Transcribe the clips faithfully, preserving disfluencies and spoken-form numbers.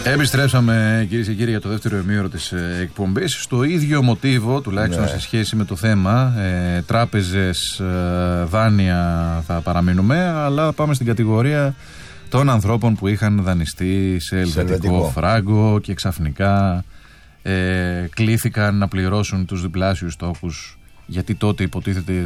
Επιστρέψαμε, κυρίες και κύριοι, για το δεύτερο ημίωρο της εκπομπής. Στο ίδιο μοτίβο, τουλάχιστον ναι. σε σχέση με το θέμα, ε, τράπεζες, ε, δάνεια θα παραμείνουμε, αλλά πάμε στην κατηγορία των ανθρώπων που είχαν δανειστεί σε ελβετικό φράγκο και ξαφνικά ε, κλήθηκαν να πληρώσουν τους διπλάσιους τόκους, γιατί τότε υποτίθεται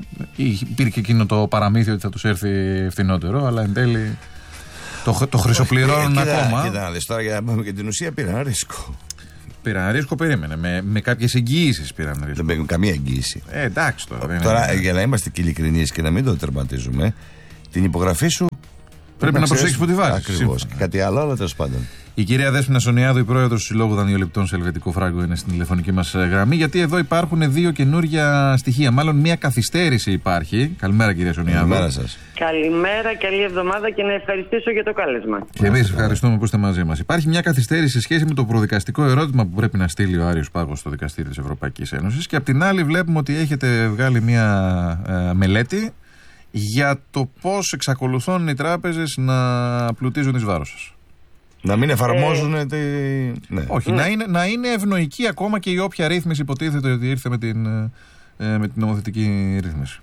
υπήρχε εκείνο το παραμύθι ότι θα τους έρθει φθηνότερο, αλλά εν τέλει το, το χρυσοπληρώνουν ε, ακόμα. Κοίτα να δεις τώρα, για να πούμε και την ουσία, πήραν ρίσκο. Πήραν ρίσκο, περίμενε. Με, με κάποιες εγγυήσεις πήραν ρίσκο. Δεν παίρνουν καμία εγγύηση. Ε, εντάξει τώρα. Δεν τώρα, είναι... για να είμαστε και ειλικρινείς και να μην το τερματίζουμε, την υπογραφή σου πρέπει να, να προσέξεις που τη βάζεις. Ακριβώς. Και κάτι άλλο, αλλά τέλος πάντων. Η κυρία Δέσποινα Σονιάδου, η πρόεδρος του Συλλόγου Δανειοληπτών σε Ελβετικό Φράγκο, είναι στην τηλεφωνική μας γραμμή, γιατί εδώ υπάρχουν δύο καινούργια στοιχεία. Μάλλον μία καθυστέρηση υπάρχει. Καλημέρα, κυρία Σονιάδου. Καλημέρα σας. Καλημέρα, καλή εβδομάδα και να ευχαριστήσω για το κάλεσμα. Και εμείς ευχαριστούμε που είστε μαζί μας. Υπάρχει μια καθυστέρηση σε σχέση με το προδικαστικό ερώτημα που πρέπει να στείλει ο Άριος Πάγος στο Δικαστήριο της Ευρωπαϊκής Ένωσης. Και απ' την άλλη, βλέπουμε ότι έχετε βγάλει μια ε, μελέτη για το πώς εξακολουθούν οι τράπεζες να πλουτίζουν εις βάρος σας. Να μην εφαρμόζουν ε... τη... ναι. Όχι, ναι. Να, είναι, να είναι ευνοϊκή ακόμα και η όποια ρύθμιση υποτίθεται ότι ήρθε με την, ε, με την νομοθετική ρύθμιση.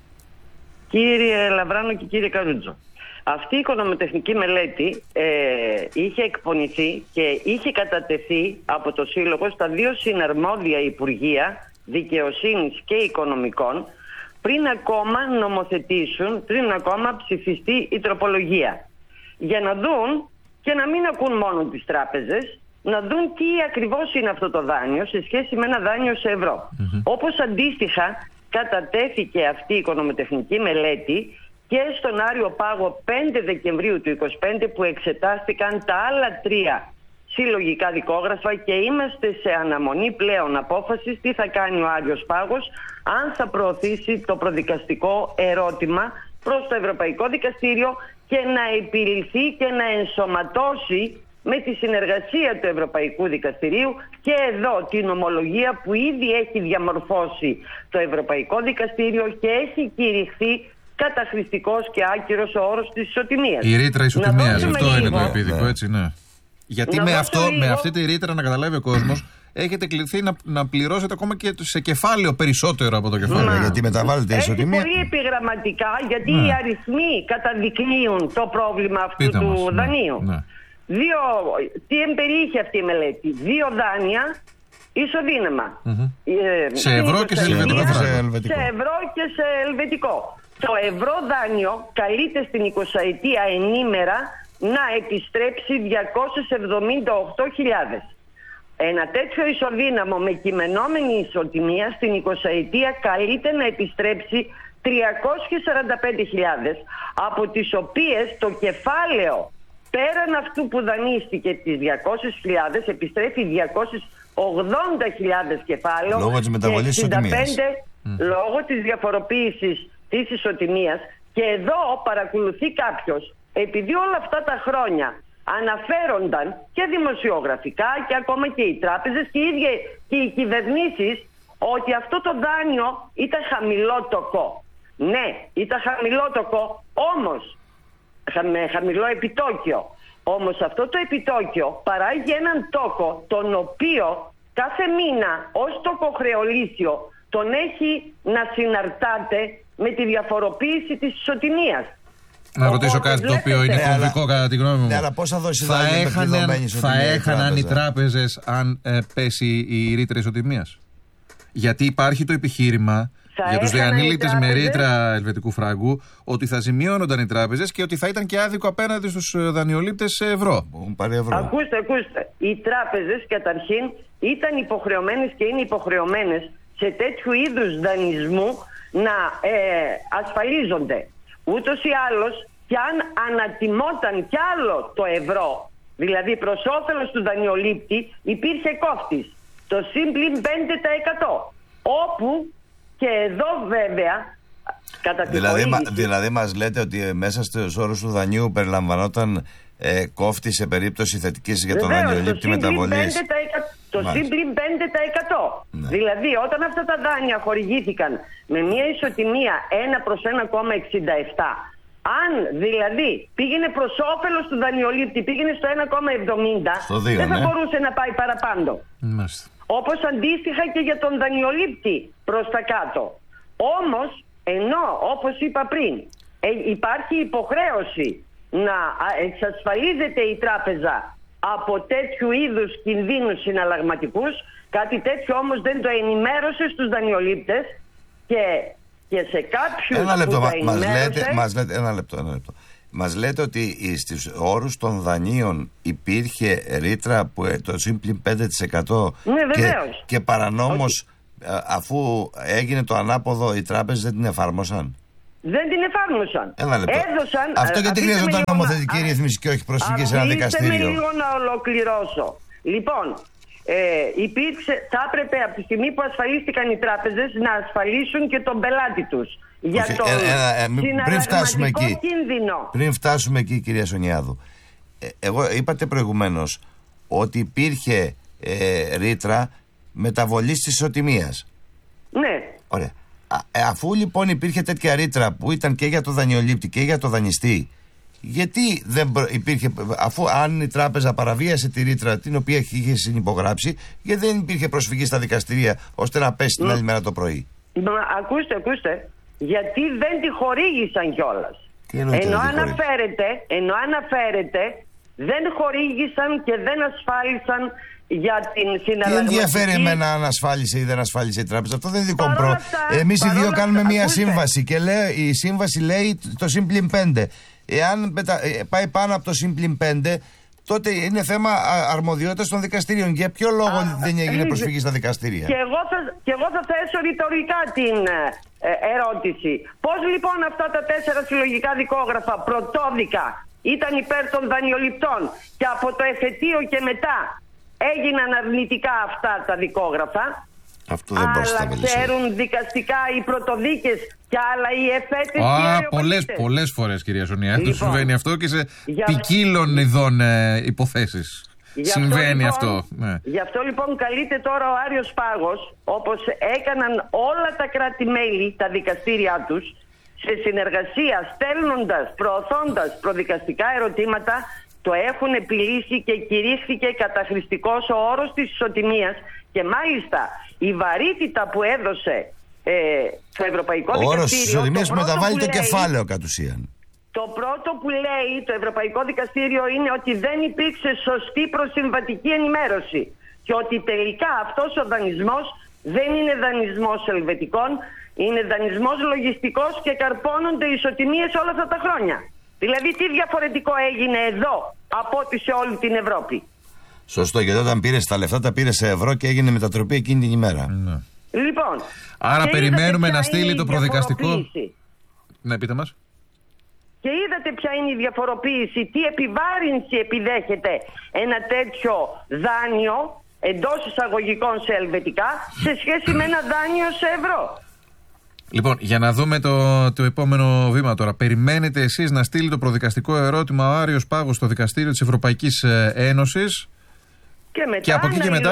Κύριε Λαβράνο και κύριε Καρούτζο, αυτή η οικονομοτεχνική μελέτη ε, είχε εκπονηθεί και είχε κατατεθεί από το Σύλλογο στα δύο συναρμόδια Υπουργεία Δικαιοσύνης και Οικονομικών, πριν ακόμα νομοθετήσουν, πριν ακόμα ψηφιστεί η τροπολογία. Για να δουν και να μην ακούν μόνο τις τράπεζες, να δουν τι ακριβώς είναι αυτό το δάνειο σε σχέση με ένα δάνειο σε ευρώ. Mm-hmm. Όπως αντίστοιχα κατατέθηκε αυτή η οικονομοτεχνική μελέτη και στον Άριο Πάγο πέντε Δεκεμβρίου του είκοσι πέντε, που εξετάστηκαν τα άλλα τρία συλλογικά δικόγραφα και είμαστε σε αναμονή πλέον απόφασης τι θα κάνει ο Άριος Πάγος, αν θα προωθήσει το προδικαστικό ερώτημα προς το Ευρωπαϊκό Δικαστήριο και να επιληθεί και να ενσωματώσει με τη συνεργασία του Ευρωπαϊκού Δικαστηρίου και εδώ την ομολογία που ήδη έχει διαμορφώσει το Ευρωπαϊκό Δικαστήριο και έχει κηρυχθεί καταχρηστικός και άκυρος ο όρος της ισοτιμίας. Η ρήτρα ισοτιμίας, αυτό λίγο... είναι το επίδικο, έτσι, ναι. Γιατί με, αυτό, λίγο... με αυτή τη ρήτρα, να καταλάβει ο κόσμος, έχετε κληθεί να, να πληρώσετε ακόμα και σε κεφάλαιο περισσότερο από το κεφάλαιο. Μα, γιατί μεταβάλλεται η ισοτιμία. Πολύ επιγραμματικά, γιατί ναι. οι αριθμοί καταδεικνύουν το πρόβλημα αυτού Πείτε του μας, δανείου. Ναι, ναι. Δύο, τι εμπεριείχε αυτή η μελέτη? Δύο δάνεια ισοδύναμα. Mm-hmm. Ε, σε ευρώ και σε ελβετικό. Σε, σε ευρώ και σε ελβετικό. Το ευρώ δάνειο καλείται στην εικοσαετία ενήμερα να επιστρέψει διακόσιες εβδομήντα οκτώ χιλιάδες. Ένα τέτοιο ισοδύναμο με κειμενόμενη ισοτιμία στην εικοσαετία καλείται να επιστρέψει τριακόσιες σαράντα πέντε χιλιάδες, από τις οποίες το κεφάλαιο πέραν αυτού που δανείστηκε τις διακόσιες χιλιάδες επιστρέφει διακόσιες ογδόντα χιλιάδες κεφάλαιο λόγω της μεταβολής της ισοτιμίας. Mm. Λόγω της διαφοροποίησης της ισοτιμίας. Και εδώ παρακολουθεί κάποιος, επειδή όλα αυτά τα χρόνια αναφέρονταν και δημοσιογραφικά και ακόμα και οι τράπεζες και οι ίδιοι και οι κυβερνήσεις ότι αυτό το δάνειο ήταν χαμηλότοκο. Ναι, ήταν χαμηλότοκο, όμως με χαμηλό επιτόκιο. Όμως αυτό το επιτόκιο παράγει έναν τόκο τον οποίο κάθε μήνα ως τοκοχρεωλήσιο τον έχει να συναρτάται με τη διαφοροποίηση της ισοτιμίας. Να ρωτήσω κάτι το οποίο είναι ναι, κομβικό αλλά, κατά τη γνώμη μου. Ναι, αλλά πώς θα δώσει θα έχαναν, θα έχαναν οι τράπεζα. τράπεζες αν ε, πέσει η ρήτρα ισοτιμίας? Γιατί υπάρχει το επιχείρημα θα για τους διανείλητες με ρήτρα ελβετικού φράγκου ότι θα ζημιώνονταν οι τράπεζες και ότι θα ήταν και άδικο απέναντι στους δανειολήπτες σε ευρώ. ευρώ. Ακούστε, ακούστε. Οι τράπεζες καταρχήν ήταν υποχρεωμένες και είναι υποχρεωμένες σε τέτοιου είδους δανεισμού να ε, ασφαλίζονται. Ούτως ή άλλως, και αν ανατιμόταν κι άλλο το ευρώ, δηλαδή προς όφελος του δανειολήπτη, υπήρχε κόφτης, το σύμπλην πέντε τοις εκατό, όπου και εδώ βέβαια κατά τη δηλαδή, χορήγηση... δηλαδή μας λέτε ότι μέσα στους όρους του δανείου περιλαμβανόταν ε, κόφτη σε περίπτωση θετικής για τον δανειολήπτη μεταβολής. Το σύμπλην πέντε τοις εκατό. Ναι. Δηλαδή όταν αυτά τα δάνεια χορηγήθηκαν με μια ισοτιμία ένα προς ένα κόμμα εξήντα επτά Αν δηλαδή πήγαινε προς όφελος του δανειολήπτη, πήγαινε στο ένα κόμμα εβδομήντα, δεν θα ναι. μπορούσε να πάει παραπάνω. Μάλιστα. Όπως αντίστοιχα και για τον δανειολήπτη προς τα κάτω. Όμως, ενώ όπως είπα πριν, ε, υπάρχει υποχρέωση να εξασφαλίζεται η τράπεζα από τέτοιου είδους κινδύνους συναλλαγματικούς, κάτι τέτοιο όμως δεν το ενημέρωσε στους δανειολήπτες και, και σε κάποιους ένα λεπτό, που μα, τα μας ενημέρωσε... λέτε, μας λέτε, ένα λεπτό, ένα λεπτό. Μας λέτε ότι στους όρους των δανείων υπήρχε ρήτρα που το σύμπλην πέντε τοις εκατό ναι, και, και παρανόμως okay. αφού έγινε το ανάποδο οι τράπεζες δεν την εφάρμοσαν. Δεν την εφάρμοσαν. Ένα λεπτό. Έδωσαν, αυτό γιατί χρειαζόταν νομοθετική να... ρύθμιση και όχι προσφυγή σε ένα δικαστήριο. Αφήστε με λίγο να ολοκληρώσω. Λοιπόν, ε, υπήρξε, θα έπρεπε από τη στιγμή που ασφαλίστηκαν οι τράπεζες να ασφαλίσουν και τον πελάτη τους. Για okay. τον ε, ε, ε, πριν φτάσουμε εκεί, κίνδυνο. Πριν φτάσουμε εκεί, κυρία Σωνιάδου, ε, εγώ είπατε προηγουμένως ότι υπήρχε ε, ρήτρα μεταβολής της ισοτιμίας. Ναι. Ωραία. Α, ε, αφού λοιπόν υπήρχε τέτοια ρήτρα που ήταν και για το δανειολήπτη και για το δανειστή, γιατί δεν υπήρχε, αφού αν η τράπεζα παραβίασε τη ρήτρα την οποία είχε συνυπογράψει, γιατί δεν υπήρχε προσφυγή στα δικαστήρια ώστε να πέσει την άλλη μέρα το πρωί? Μα, ακούστε, ακούστε. Γιατί δεν τη χορήγησαν κιόλας. Ενώ αναφέρεται, ενώ αναφέρεται, δεν χορήγησαν και δεν ασφάλισαν για την συναλλαγματική... Τι ενδιαφέρει εμένα αν ασφάλισε ή δεν ασφάλισε η τράπεζα? Αυτό δεν είναι δικό μου πρόβλημα. Εμείς οι δύο κάνουμε αυτά, μία ακούστε. σύμβαση και λέει, η σύμβαση λέει το σύμπλην πέντε. Εάν πάει πάνω από το σύμπλην πέντε, τότε είναι θέμα αρμοδιότητας των δικαστηρίων. Για ποιο λόγο Α, δεν έγινε ε, προσφυγή στα δικαστήρια? Και εγώ θα, και εγώ θα θέσω ρητορικά την ε, ερώτηση. Πώς λοιπόν αυτά τα τέσσερα συλλογικά δικόγραφα πρωτόδικα ήταν υπέρ των δανειοληπτών και από το εφετείο και μετά έγιναν αρνητικά αυτά τα δικόγραφα? Αυτό δεν άλλα ξέρουν δικαστικά οι πρωτοδίκες και άλλα οι εφέτες. Α, πολλές, πολλές φορές, κυρία Σωνιάδου, λοιπόν, συμβαίνει αυτό και σε για... ποικίλων ειδών ε, υποθέσεις. Συμβαίνει αυτό. αυτό ναι. Γι' αυτό λοιπόν καλείται τώρα ο Άριος Πάγος, όπως έκαναν όλα τα κράτη-μέλη, τα δικαστήριά τους, σε συνεργασία, στέλνοντας, προωθώντας προδικαστικά ερωτήματα, το έχουν επιλύσει και κηρύχθηκε καταχρηστικός ο όρος της ισοτιμίας και μάλιστα η βαρύτητα που έδωσε ε, το Ευρωπαϊκό ο Δικαστήριο... Ο όρος της ισοτιμίας μεταβάλλει το λέει, κεφάλαιο κατ' ουσίαν. Το πρώτο που λέει το Ευρωπαϊκό Δικαστήριο είναι ότι δεν υπήρξε σωστή προσυμβατική ενημέρωση και ότι τελικά αυτός ο δανεισμός δεν είναι δανεισμός ελβετικών, είναι δανεισμός λογιστικός και καρπώνονται ισοτιμίες όλα αυτά τα χρόνια. Δηλαδή τι διαφορετικό έγινε εδώ από ό,τι σε όλη την Ευρώπη? Σωστό, γιατί όταν πήρε τα λεφτά τα πήρε σε ευρώ και έγινε μετατροπή εκείνη την ημέρα. Ναι. Λοιπόν, άρα περιμένουμε να στείλει το προδικαστικό. Ναι, πείτε μας. Και είδατε ποια είναι η διαφοροποίηση, τι επιβάρυνση επιδέχεται ένα τέτοιο δάνειο εντός εισαγωγικών σε ελβετικά σε σχέση με ένα δάνειο σε ευρώ. Λοιπόν, για να δούμε το, το επόμενο βήμα τώρα. Περιμένετε εσείς να στείλει το προδικαστικό ερώτημα ο Άριος Πάγος στο Δικαστήριο της Ευρωπαϊκής Ένωσης και, μετά και από εκεί να και μετά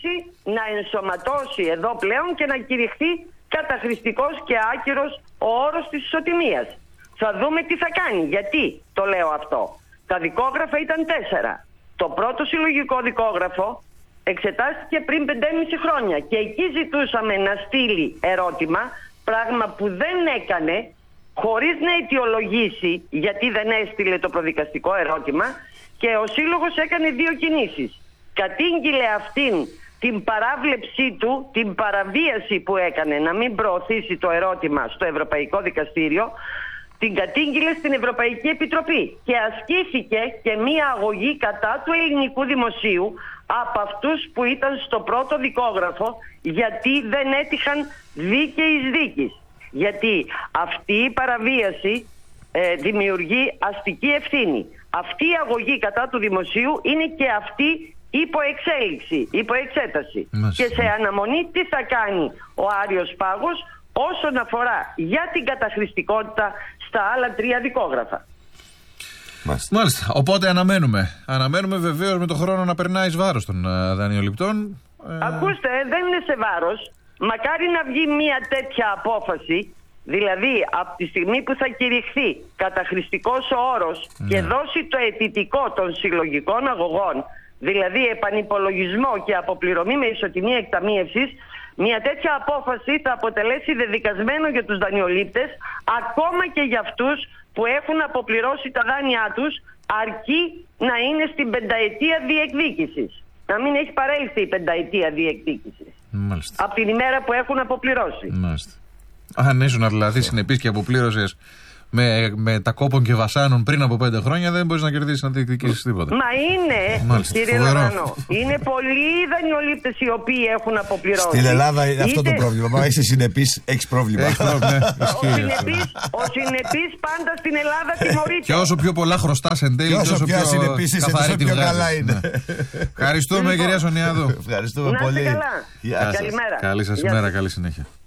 να ενσωματώσει εδώ πλέον και να κηρυχθεί καταχρηστικός και άκυρος ο όρος της ισοτιμίας. Θα δούμε τι θα κάνει. Γιατί το λέω αυτό? Τα δικόγραφα ήταν τέσσερα. Το πρώτο συλλογικό δικόγραφο εξετάστηκε πριν πεντέμισι χρόνια και εκεί ζητούσαμε να στείλει ερώτημα, πράγμα που δεν έκανε, χωρίς να αιτιολογήσει γιατί δεν έστειλε το προδικαστικό ερώτημα, και ο Σύλλογος έκανε δύο κινήσεις. Κατήγγειλε αυτήν την παράβλεψή του, την παραβίαση που έκανε να μην προωθήσει το ερώτημα στο Ευρωπαϊκό Δικαστήριο, την κατήγγειλε στην Ευρωπαϊκή Επιτροπή και ασκήθηκε και μία αγωγή κατά του ελληνικού δημοσίου από αυτούς που ήταν στο πρώτο δικόγραφο, γιατί δεν έτυχαν δίκαιης δίκης. Γιατί αυτή η παραβίαση ε, δημιουργεί αστική ευθύνη. Αυτή η αγωγή κατά του δημοσίου είναι και αυτή υποεξέλιξη, υποεξέταση. Μάλιστα. Και σε αναμονή τι θα κάνει ο Άριος Πάγος όσον αφορά για την καταχρηστικότητα στα άλλα τρία δικόγραφα. Μάλιστα. Μάλιστα. Οπότε αναμένουμε. Αναμένουμε βεβαίως με το χρόνο να περνάει εις βάρος των uh, δανειοληπτών. Ακούστε, δεν είναι σε βάρος. Μακάρι να βγει μια τέτοια απόφαση Δηλαδή, από τη στιγμή που θα κηρυχθεί καταχρηστικός ο όρος ναι. και δώσει το αιτητικό των συλλογικών αγωγών, δηλαδή επανυπολογισμό και αποπληρωμή με ισοτιμία εκταμείευσης, μια τέτοια απόφαση θα αποτελέσει δεδικασμένο για τους δανειολήπτες, ακόμα και για αυτούς που έχουν αποπληρώσει τα δάνειά τους, αρκεί να είναι στην πενταετία διεκδίκησης. Να μην έχει παρέλθει η πενταετία διεκδίκησης. Μάλιστα. Από την ημέρα που έχουν αποπληρώσει. Μάλιστα. Αν ήσουν δηλαδή συνεπής και αποπλήρωσες με, με τα κόπων και βασάνων πριν από πέντε χρόνια, δεν μπορείς να κερδίσεις να διεκδικήσεις τίποτα. Μα είναι, Μάλιστα, κύριε φοβερό. Λαβράνο, είναι πολλοί δανειολήπτες οι οποίοι έχουν αποπληρώσει. Στην Ελλάδα είναι αυτό Είτε... το πρόβλημα. Μα είσαι συνεπής, έχεις πρόβλημα. Έχει πρόβλημα, ναι, Ο ισχύει. συνεπής, ο συνεπής πάντα στην Ελλάδα τιμωρείται. Και όσο πιο πολλά χρωστάς εν τέλει, Και όσο τόσο πιο πιο συνεπής είσαι, καθαρή τόσο τη πιο βγάζεις. καλά είναι. Ναι. Ευχαριστούμε, Λοιπόν. κυρία Σωνιάδου. Ευχαριστούμε Να είστε πολύ. καλά. Γεια σας. Καλημέρα. Καλή σας Γεια ημέρα, σας. καλή συνέχεια.